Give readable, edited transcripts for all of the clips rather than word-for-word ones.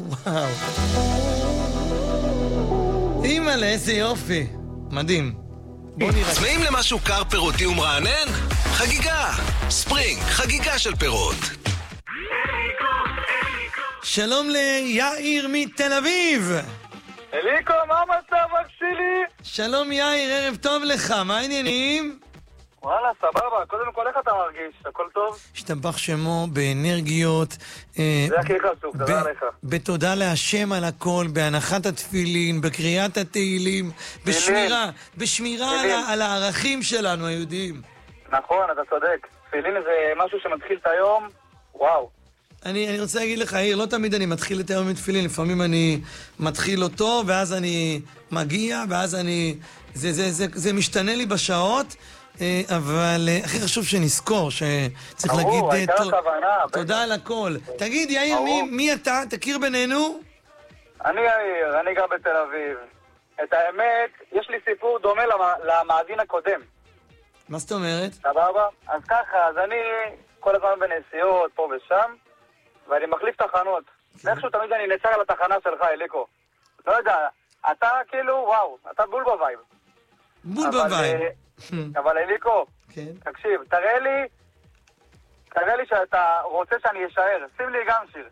וואו. אימא'לה, איזה יופי. מדהים. בוא נראה. צמאים למשהו קר פירותי ומרענן? חגיגה. ספרינג, חגיגה של פירות. שלום ליאיר מתל אביב. אליקו, מה המצב אח שלי? שלום יאיר, ערב טוב לך, מה העניינים? וואלה, סבבה, קודם כל איך אתה מרגיש? הכל טוב? השתבח שמו באנרגיות. זה הכי חשוב, תודה לך. בתודה להשם על הכל, בהנחת התפילין, בקריאת התהילים, בשמירה על הערכים שלנו היהודיים. נכון, אתה צודק. תפילין זה משהו שמתחיל את היום, וואו. אני רוצה להגיד לך, יאיר, לא תמיד אני מתחיל את היום עם תפילין, לפעמים אני מתחיל אותו, ואז אני מגיע, ואז זה משתנה לי בשעות, אבל הכי חשוב שנזכור, שצריך להגיד תודה על הכל. תגיד, יאיר, מי אתה? תכיר בינינו? אני יאיר, אני גר בתל אביב. את האמת, יש לי סיפור דומה למאזין הקודם. מה זאת אומרת? סבבה? אז ככה, אז אני כל הזמן בנסיעות, פה ושם, ואני מחליף תחנות. איכשהו תמיד אני נצר על התחנה שלך, אליקו. לא יודע, אתה כאילו, וואו, אתה בול בווייב. בול בווייב. אבל אליקו, תקשיב, תראה לי שאתה רוצה שאני אשאר. שים לי גם שיר.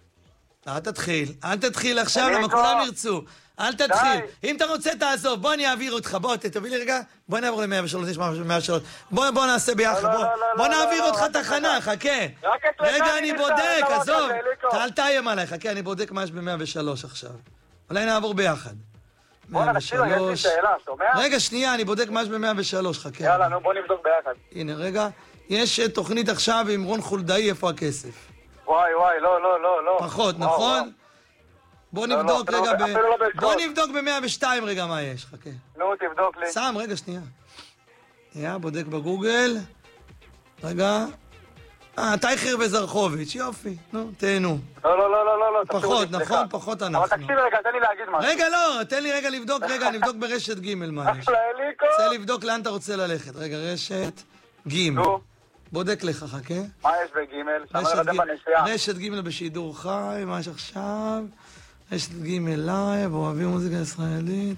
אל תתחיל עכשיו, למה כולם ירצו. אל תתחיל. אם אתה רוצה תעזוב, בוא אני אעביר אותך, בוא תביא לי רגע, בוא נעבור ל-103, יש משהו ל-103, בוא נעשה ביחד, בוא נעביר אותך תחנה, חכה. רגע, אני בודק, עזוב. אל תאיים עליי, חכה, אני בודק מה יש ב-103 עכשיו. אולי נעבור ביחד. בוא נתחיל, יש לי שאלה, שומע? רגע, שנייה, אני בודק מה יש ב-103, חכה. יאללה, נו, בוא נבדוק ביחד. הנה, רגע, יש תוכנית עכשיו עם רון חולדאי, איפה הכסף? וואי, לא. פחות, נכון? בוא נבדוק רגע בוא נבדוק ב-102 רגע מה יש, חכה. נו, תבדוק לי. שם, רגע, שנייה. בודק בגוגל. רגע. טייכר וזרחוביץ', יופי. נו, תהנו. לא. פחות, נכון? פחות אנחנו. אבל תקשיב רגע, תן לי להגיד משהו. רגע, לא, תן לי רגע לבדוק, נבדוק ברשת ג' מה יש. רוצה לבדוק לאן אתה רוצה ללכת. רגע, רשת ג'. בודק לך, חכה. מה יש בג'? רשת ג' בשידור חי, מה יש עכשיו? רשת ג' לייב, אוהבים מוזיקה ישראלית,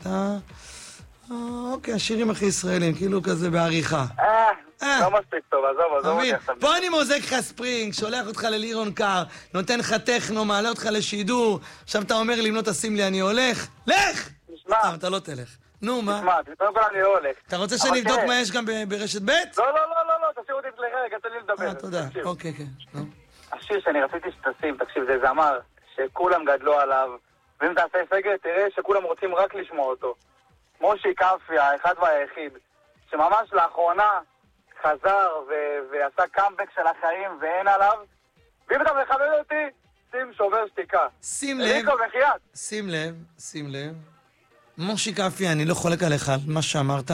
אוקיי, השירים הכי ישראלים, כאילו כזה בעריכה. לא מספיק טוב, עזוב. פה אני מוזק לך ספרינג, שולח אותך ללירון קר, נותן לך טכנו, מעלה אותך לשידור, עכשיו אתה אומר לי, אם לא תשים לי, אני הולך? לך! נשמע. אתה לא תלך. נו, מה? נשמע, קודם כל אני לא הולך. אתה רוצה שאני אבדוק מה יש גם ברשת ב'? לא, תשאיר אותי רגע, תן לי לדבר. תודה, אוקיי, כן. השיר שאני רציתי שתשים, תקשיב, זה זמר שכולם גדלו עליו, ואם תעשה סגר, תראה שכולם רוצים רק לשמוע אותו. מושי קפיה, האחד והיחיד, שממש לאחרונה חזר ועשה קאמבק של החיים ואין עליו, ואם אתה מכבד אותי, שים שובר שתיקה. שים לב, שים לב, מושי קפיה, אני לא חולק עליך על מה שאמרת,